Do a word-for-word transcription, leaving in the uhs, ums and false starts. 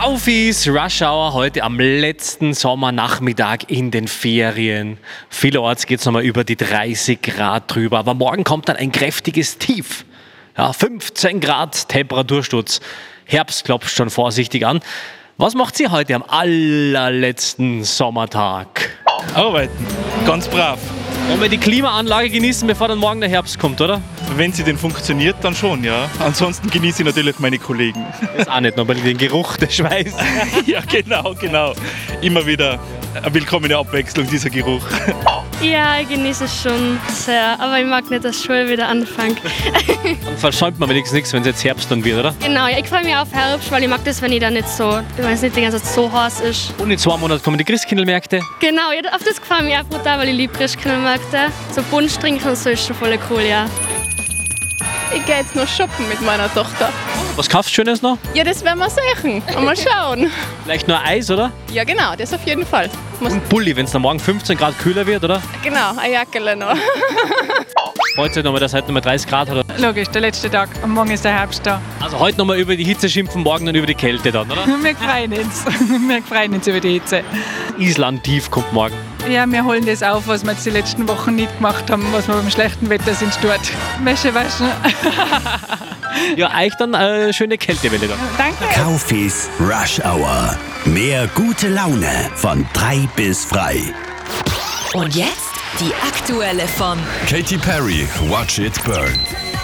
Kaufis Rush Hour heute am letzten Sommernachmittag in den Ferien. Vielerorts geht es nochmal über die dreißig Grad drüber, aber morgen kommt dann ein kräftiges Tief. Ja, fünfzehn Grad Temperatursturz. Herbst klopft schon vorsichtig an. Was macht sie heute am allerletzten Sommertag? Arbeiten, ganz brav. Wollen wir die Klimaanlage genießen, bevor dann morgen der Herbst kommt, oder? Wenn sie denn funktioniert, dann schon, ja. Ansonsten genieße ich natürlich meine Kollegen. Das auch nicht, nur weil den Geruch des Schweiß. Ja, genau, genau. Immer wieder eine willkommene Abwechslung, dieser Geruch. Ja, ich genieße es schon sehr, aber ich mag nicht, dass Schule wieder anfängt. Dann versäumt man wenigstens nichts, wenn es jetzt Herbst dann wird, oder? Genau, ja, ich freue mich auf Herbst, weil ich mag das, wenn ich dann nicht so, wenn es nicht die ganze Zeit so heiß ist. Und in zwei Monaten kommen die Christkindlmärkte. Genau, ja, auf das gefällt mir auch brutal, weil ich liebe Christkindlmärkte. So Punsch trinken und so ist schon voll cool, ja. Ich gehe jetzt noch shoppen mit meiner Tochter. Was kaufst du Schönes noch? Ja, das werden wir sehen. Und mal schauen. Vielleicht nur Eis, oder? Ja, genau, das auf jeden Fall. Muss Und Pulli, wenn es dann morgen fünfzehn Grad kühler wird, oder? genau, eine Jacke noch. Heute nochmal, dass heute nochmal dreißig Grad hat. Logisch, der letzte Tag. Am Morgen ist der Herbst da. Also heute nochmal über die Hitze schimpfen, morgen dann über die Kälte dann, oder? Wir freuen uns. Wir freuen uns über die Hitze. Island tief kommt morgen. Ja, wir holen das auf, was wir jetzt die letzten Wochen nicht gemacht haben, was wir beim schlechten Wetter sind dort. Wäsche waschen. Ja, euch dann äh, schöne Kältewelle dann. Danke. Kaufis Rush Hour. Mehr gute Laune von drei bis frei. Und jetzt die aktuelle von Katy Perry, Watch It Burn.